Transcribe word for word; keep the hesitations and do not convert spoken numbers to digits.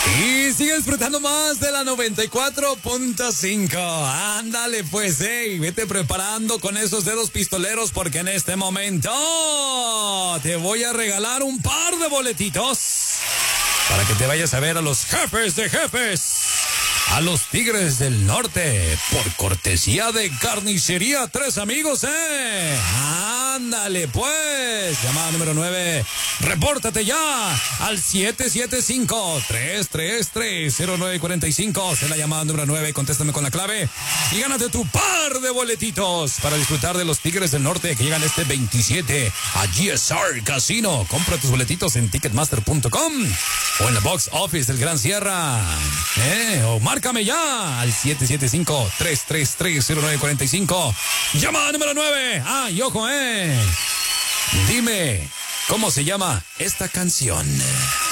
Y sigue disfrutando más de la noventa y cuatro punto cinco. Ándale pues, hey, vete preparando con esos dedos pistoleros porque en este momento te voy a regalar un par de boletitos para que te vayas a ver a los jefes de jefes, a los Tigres del Norte, por cortesía de Carnicería Tres Amigos, ¿eh? Ándale, pues. Llamada número nueve. Repórtate ya al siete siete cinco, tres tres tres, cero nueve cuatro cinco. Es la llamada número nueve. Contéstame con la clave y gánate tu par de boletitos para disfrutar de los Tigres del Norte que llegan este veintisiete a G S R Casino. Compra tus boletitos en ticketmaster punto com o en la box office del Gran Sierra. ¿Eh? O márcame ya al siete siete cinco, tres tres tres, cero nueve cuatro cinco. Llamada número nueve. Ah, y ojo, eh. Dime, ¿cómo se llama esta canción?